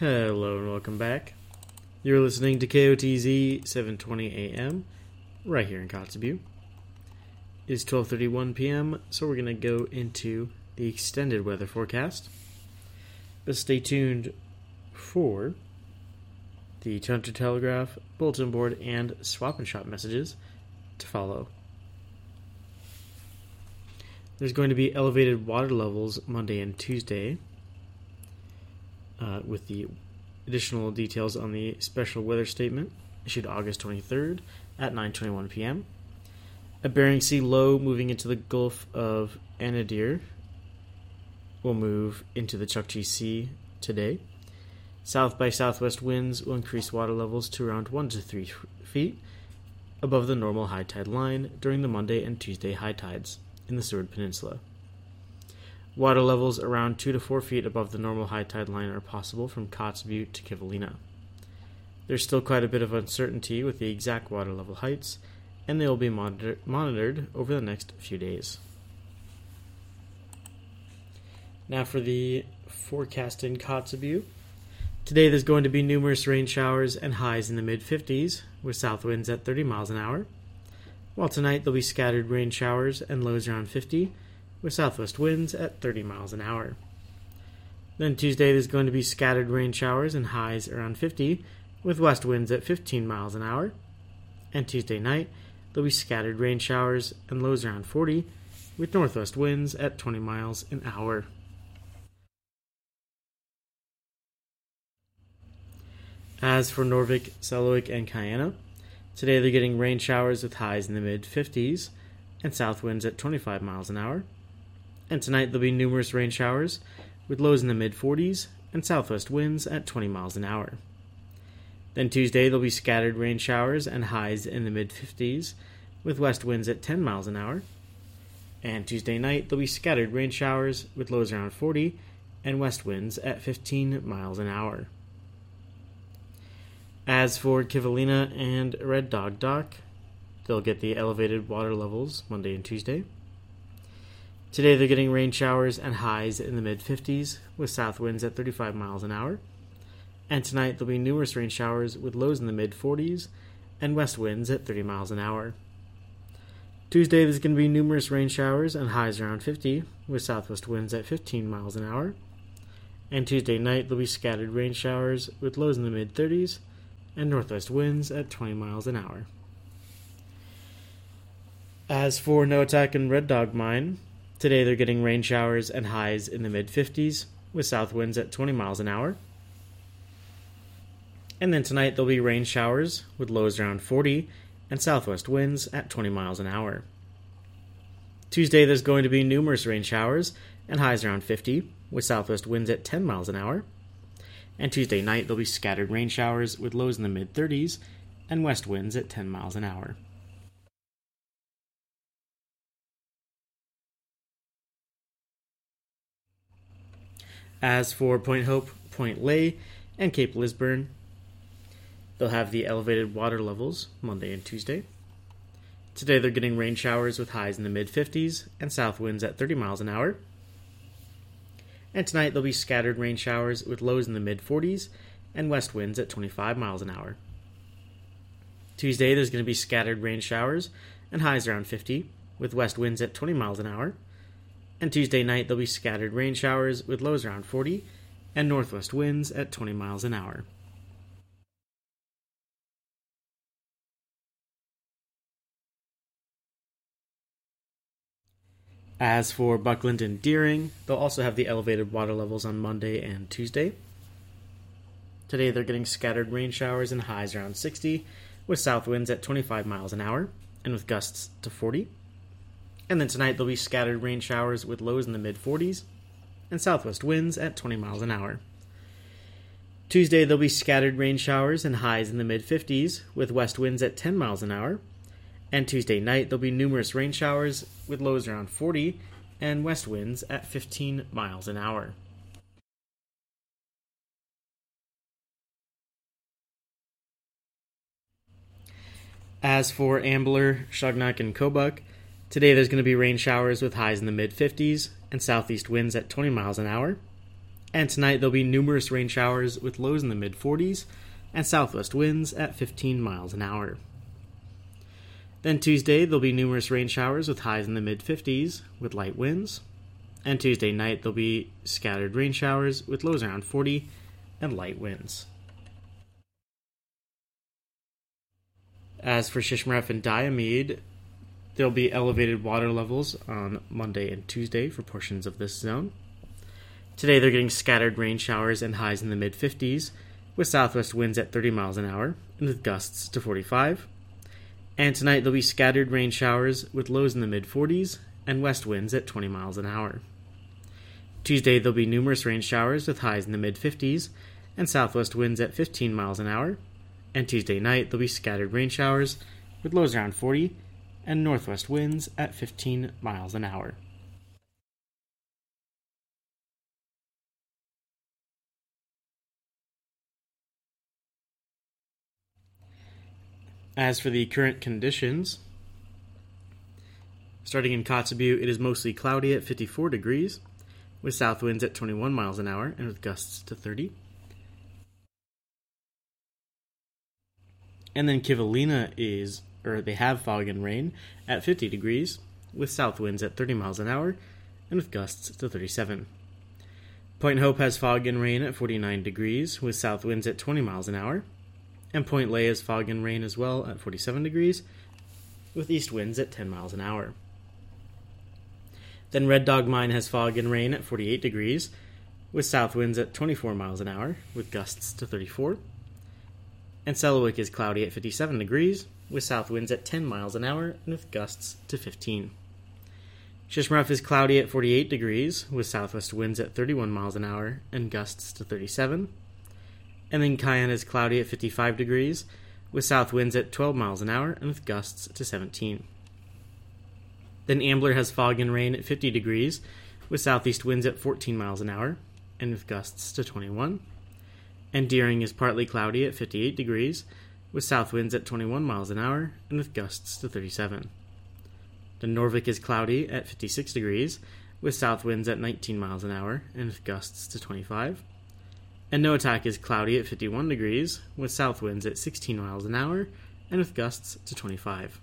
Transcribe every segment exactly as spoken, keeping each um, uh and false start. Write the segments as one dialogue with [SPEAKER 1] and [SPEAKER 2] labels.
[SPEAKER 1] Hello and welcome back. You're listening to K O T Z seven twenty A M right here in Kotzebue. It's twelve thirty-one P M, so we're going to go into the extended weather forecast. But stay tuned for the Hunter Telegraph, Bulletin Board, and Swap and Shop messages to follow. There's going to be elevated water levels Monday and Tuesday, uh, with the additional details on the special weather statement issued August twenty-third at nine twenty-one P M. A Bering Sea low moving into the Gulf of Anadyr will move into the Chukchi Sea today. South by southwest winds will increase water levels to around one to three feet above the normal high tide line during the Monday and Tuesday high tides in the Seward Peninsula. Water levels around two to four feet above the normal high tide line are possible from Kotzebue to Kivalina. There's still quite a bit of uncertainty with the exact water level heights, and they will be monitor- monitored over the next few days. Now for the forecast in Kotzebue. Today there's going to be numerous rain showers and highs in the mid-fifties, with south winds at thirty miles an hour. While tonight there'll be scattered rain showers and lows around fifty, with southwest winds at thirty miles an hour. Then Tuesday there's going to be scattered rain showers and highs around fifty, with west winds at fifteen miles an hour. And Tuesday night there'll be scattered rain showers and lows around forty, with northwest winds at twenty miles an hour. As for Norvik, Selawik, and Kayana, today they're getting rain showers with highs in the mid-fifties and south winds at twenty-five miles an hour. And tonight there'll be numerous rain showers with lows in the mid-forties and southwest winds at twenty miles an hour. Then Tuesday there'll be scattered rain showers and highs in the mid-fifties with west winds at ten miles an hour. And Tuesday night there'll be scattered rain showers with lows around forty and west winds at fifteen miles an hour. As for Kivalina and Red Dog Dock, they'll get the elevated water levels Monday and Tuesday. Today they're getting rain showers and highs in the mid-fifties with south winds at thirty-five miles an hour. And tonight there'll be numerous rain showers with lows in the mid-forties and west winds at thirty miles an hour. Tuesday there's going to be numerous rain showers and highs around fifty with southwest winds at fifteen miles an hour. And Tuesday night there'll be scattered rain showers with lows in the mid-thirties and northwest winds at twenty miles an hour. As for Noatak and Red Dog Mine, today they're getting rain showers and highs in the mid-fifties with south winds at twenty miles an hour. And then tonight there'll be rain showers with lows around forty and southwest winds at twenty miles an hour. Tuesday there's going to be numerous rain showers and highs around fifty with southwest winds at ten miles an hour. And Tuesday night there'll be scattered rain showers with lows in the mid-thirties and west winds at ten miles an hour. As for Point Hope, Point Ley, and Cape Lisburne, they'll have the elevated water levels Monday and Tuesday. Today they're getting rain showers with highs in the mid-fifties and south winds at thirty miles an hour. And tonight there'll be scattered rain showers with lows in the mid-forties and west winds at twenty-five miles an hour. Tuesday there's going to be scattered rain showers and highs around fifty with west winds at twenty miles an hour. And Tuesday night there'll be scattered rain showers with lows around forty and northwest winds at twenty miles an hour. As for Buckland and Deering, they'll also have the elevated water levels on Monday and Tuesday. Today they're getting scattered rain showers and highs around sixty, with south winds at twenty-five miles an hour, and with gusts to forty. And then tonight there'll be scattered rain showers with lows in the mid-forties, and southwest winds at twenty miles an hour. Tuesday there'll be scattered rain showers and highs in the mid-fifties, with west winds at ten miles an hour. And Tuesday night, there'll be numerous rain showers with lows around forty and west winds at fifteen miles an hour. As for Ambler, Shugnock, and Kobuk, today there's going to be rain showers with highs in the mid-fifties and southeast winds at twenty miles an hour. And tonight there'll be numerous rain showers with lows in the mid forties and southwest winds at fifteen miles an hour. Then Tuesday there'll be numerous rain showers with highs in the mid fifties with light winds. And Tuesday night there'll be scattered rain showers with lows around forty and light winds. As for Shishmaref and Diomede, there'll be elevated water levels on Monday and Tuesday for portions of this zone. Today they're getting scattered rain showers and highs in the mid fifties, with southwest winds at thirty miles an hour and with gusts to forty-five. And tonight there'll be scattered rain showers with lows in the mid forties and west winds at twenty miles an hour. Tuesday there'll be numerous rain showers with highs in the mid fifties and southwest winds at fifteen miles an hour. And Tuesday night there'll be scattered rain showers with lows around forty and northwest winds at fifteen miles an hour. As for the current conditions, starting in Kotzebue, it is mostly cloudy at fifty-four degrees, with south winds at twenty-one miles an hour and with gusts to thirty. And then Kivalina is, or they have fog and rain at fifty degrees, with south winds at thirty miles an hour and with gusts to thirty-seven. Point Hope has fog and rain at forty-nine degrees, with south winds at twenty miles an hour. And Point Lay has fog and rain as well at forty-seven degrees, with east winds at ten miles an hour. Then Red Dog Mine has fog and rain at forty-eight degrees, with south winds at twenty-four miles an hour, with gusts to thirty-four. And Selawik is cloudy at fifty-seven degrees, with south winds at ten miles an hour, and with gusts to fifteen. Shishmaref is cloudy at forty-eight degrees, with southwest winds at thirty-one miles an hour, and gusts to thirty-seven. And then Cayenne is cloudy at fifty-five degrees, with south winds at twelve miles an hour and with gusts to seventeen. Then Ambler has fog and rain at fifty degrees, with southeast winds at fourteen miles an hour and with gusts to twenty-one. And Deering is partly cloudy at fifty-eight degrees, with south winds at twenty-one miles an hour and with gusts to thirty-seven. Then Norvik is cloudy at fifty-six degrees, with south winds at nineteen miles an hour and with gusts to twenty-five. And Noatak is cloudy at fifty-one degrees, with south winds at sixteen miles an hour, and with gusts to twenty-five.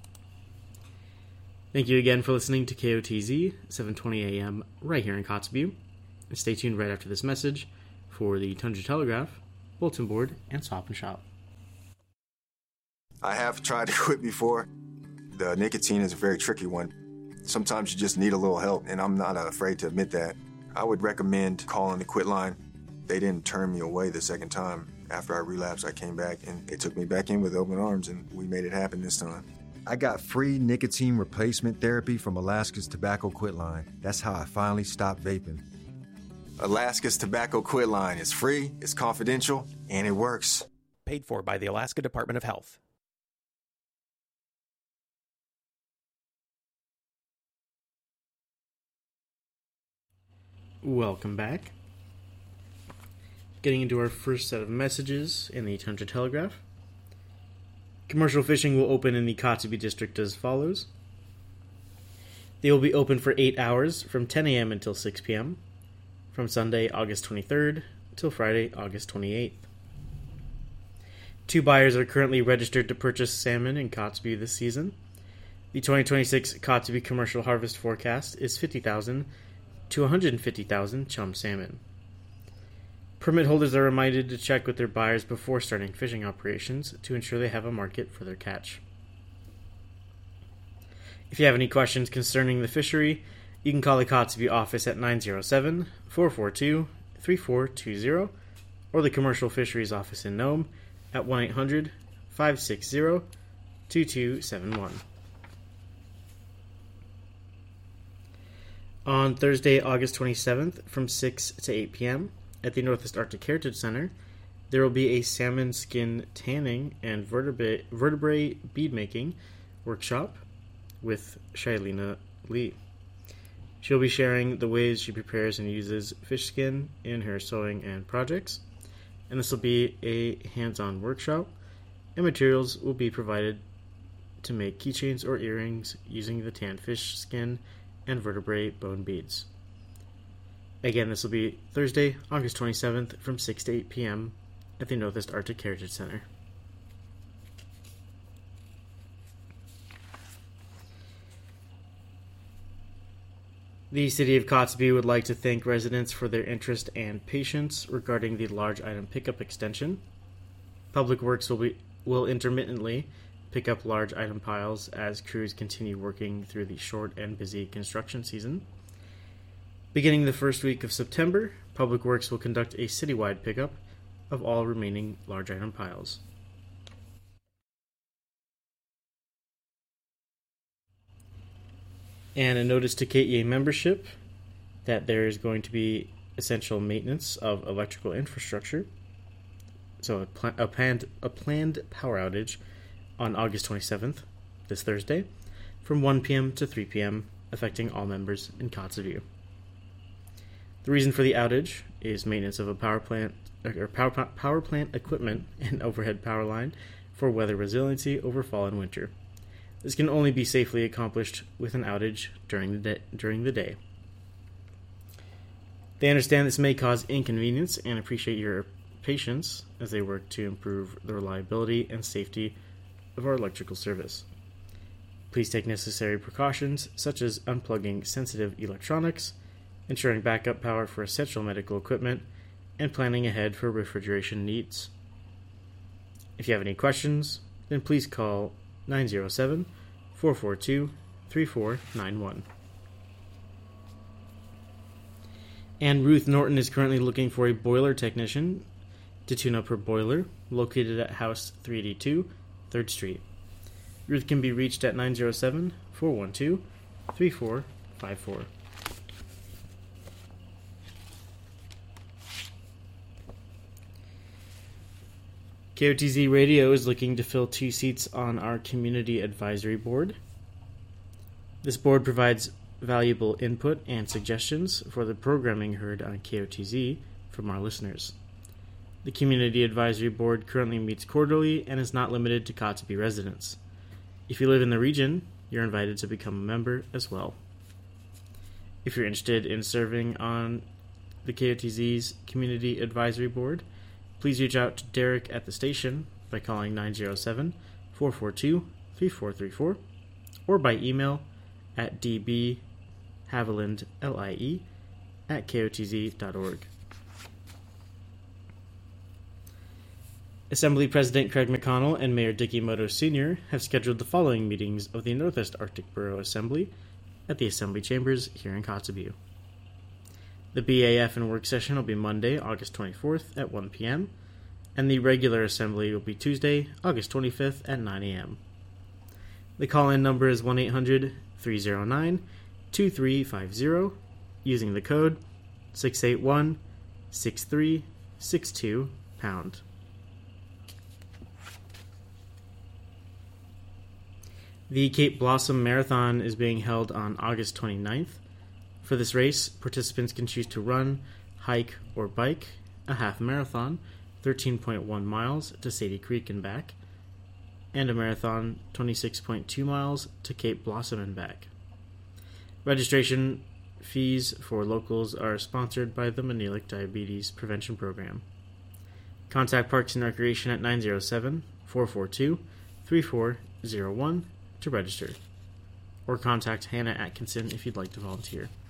[SPEAKER 1] Thank you again for listening to K O T Z, seven twenty a.m. right here in Kotzebue. And stay tuned right after this message for the Tundra Telegraph, Bulletin Board, and Swap and Shop.
[SPEAKER 2] I have tried to quit before. The nicotine is a very tricky one. Sometimes you just need a little help, and I'm not afraid to admit that. I would recommend calling the Quit line. They didn't turn me away the second time. After I relapsed, I came back, and they took me back in with open arms, and we made it happen this time.
[SPEAKER 3] I got free nicotine replacement therapy from Alaska's Tobacco Quit line. That's how I finally stopped vaping.
[SPEAKER 2] Alaska's Tobacco Quit line is free, it's confidential, and it works.
[SPEAKER 4] Paid for by the Alaska Department of Health.
[SPEAKER 1] Welcome back. Getting into our first set of messages in the Tundra Telegraph. Commercial fishing will open in the Kotzebue district as follows. They will be open for eight hours from ten a.m. until six p.m. from Sunday, August twenty-third till Friday, August twenty-eighth. Two buyers are currently registered to purchase salmon in Kotzebue this season. The twenty twenty-six Kotzebue commercial harvest forecast is fifty thousand to one hundred fifty thousand chum salmon. Permit holders are reminded to check with their buyers before starting fishing operations to ensure they have a market for their catch. If you have any questions concerning the fishery, you can call the Kotzebue office at nine oh seven, four four two, three four two zero or the Commercial Fisheries office in Nome at one eight hundred, five six zero, two two seven one. On Thursday, August twenty-seventh from six to eight p.m. at the Northwest Arctic Heritage Center, there will be a salmon skin tanning and vertebrae, vertebrae bead making workshop with Shailina Lee. She'll be sharing the ways she prepares and uses fish skin in her sewing and projects, and this will be a hands-on workshop, and materials will be provided to make keychains or earrings using the tanned fish skin and vertebrae bone beads. Again, this will be Thursday, August twenty-seventh from six to eight p.m. at the Northwest Arctic Heritage Center. The City of Kotzebue would like to thank residents for their interest and patience regarding the large item pickup extension. Public Works will be will intermittently pick up large item piles as crews continue working through the short and busy construction season. Beginning the first week of September, Public Works will conduct a citywide pickup of all remaining large item piles. And a notice to K E A membership that there is going to be essential maintenance of electrical infrastructure. So a, pl- a, planned, a planned power outage on August twenty-seventh, this Thursday, from one p.m. to three p.m., affecting all members in Kotzebue. The reason for the outage is maintenance of a power plant or power, power plant equipment and overhead power line for weather resiliency over fall and winter. This can only be safely accomplished with an outage during the day, during the day. They understand this may cause inconvenience and appreciate your patience as they work to improve the reliability and safety of our electrical service. Please take necessary precautions such as unplugging sensitive electronics, ensuring backup power for essential medical equipment, and planning ahead for refrigeration needs. If you have any questions, then please call nine oh seven, four four two, three four nine one. And Ruth Norton is currently looking for a boiler technician to tune up her boiler, located at House three eighty-two, third Street. Ruth can be reached at nine oh seven, four one two, three four five four. K O T Z Radio is looking to fill two seats on our Community Advisory Board. This board provides valuable input and suggestions for the programming heard on K O T Z from our listeners. The Community Advisory Board currently meets quarterly and is not limited to Kotzebue residents. If you live in the region, you're invited to become a member as well. If you're interested in serving on the K O T Z's Community Advisory Board, please reach out to Derek at the station by calling nine oh seven, four four two, three four three four or by email at dbhavilandlie at kotz dot org. Assembly President Craig McConnell and Mayor Dicky Moto Senior have scheduled the following meetings of the Northwest Arctic Borough Assembly at the Assembly Chambers here in Kotzebue. The B A F and work session will be Monday, August twenty-fourth at one p.m., and the regular assembly will be Tuesday, August twenty-fifth at nine a.m. The call-in number is one eight hundred, three oh nine, two three five zero, using the code six eight one, six three six two, pound. The Cape Blossom Marathon is being held on August twenty-ninth. For this race, participants can choose to run, hike, or bike a half marathon, thirteen point one miles to Sadie Creek and back, and a marathon, twenty-six point two miles to Cape Blossom and back. Registration fees for locals are sponsored by the Manelic Diabetes Prevention Program. Contact Parks and Recreation at nine oh seven, four four two, three four oh one to register, or contact Hannah Atkinson if you'd like to volunteer.